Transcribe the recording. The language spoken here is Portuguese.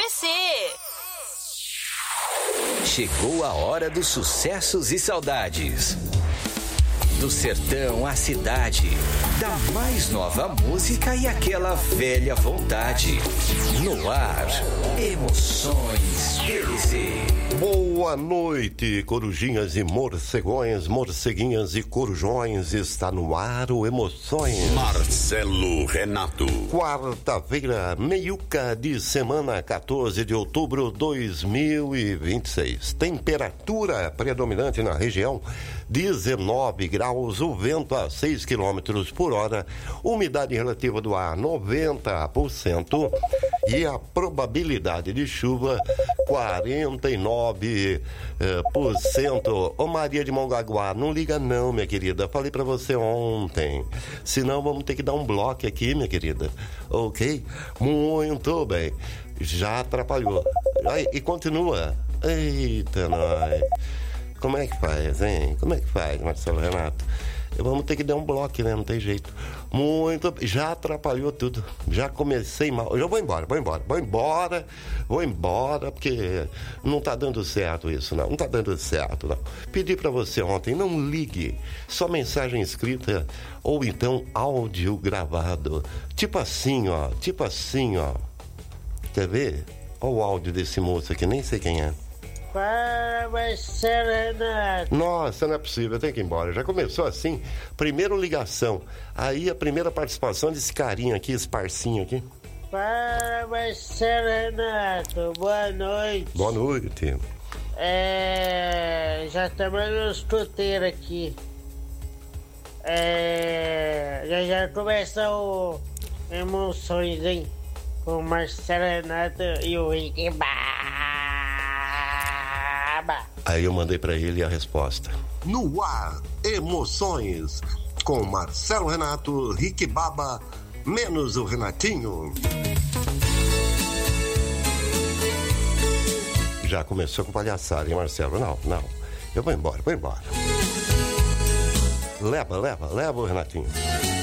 ABC. Chegou a hora dos sucessos e saudades. Do sertão à cidade, da mais nova música e aquela velha vontade. No ar, Emoções ABC. Boa noite, corujinhas e morcegões, morceguinhas e corujões. Está no ar o Emoções. Marcelo Renato. Quarta-feira, meiuca de semana, 14 de outubro de 2026. Temperatura predominante na região, 19 graus, o vento a 6 km por hora, umidade relativa do ar 90% e a probabilidade de chuva 49%. Ô Maria de Mongaguá, não liga não, minha querida, falei pra você ontem, senão vamos ter que dar um bloco aqui, minha querida, ok? Muito bem, já atrapalhou. E continua. Eita, nós. Como é que faz, hein? Como é que faz, Marcelo Renato? Vamos ter que dar um bloco, né? Não tem jeito. Muito... Já atrapalhou tudo. Já comecei mal. Eu vou embora, porque não tá dando certo isso, não. Não tá dando certo, não. Pedi pra você ontem, não ligue. Só mensagem escrita ou então áudio gravado. Tipo assim, ó. Quer ver? Olha o áudio desse moço aqui, nem sei quem é. Fala, Marcelo Renato. Nossa, não é possível, eu tenho que ir embora. Já começou assim, primeiro ligação. Aí a primeira participação desse carinha aqui, esse parcinho aqui. Fala, Marcelo Renato. Boa noite. Boa noite. Já estamos nos escuteiros aqui. Já começa o Emoções, hein? Com o Marcelo Renato e o Rick Baba. Aí eu mandei pra ele a resposta. No ar, Emoções, com Marcelo Renato, Rick Baba, menos o Renatinho. Já começou com palhaçada, hein, Marcelo? Não. Eu vou embora. Leva o Renatinho.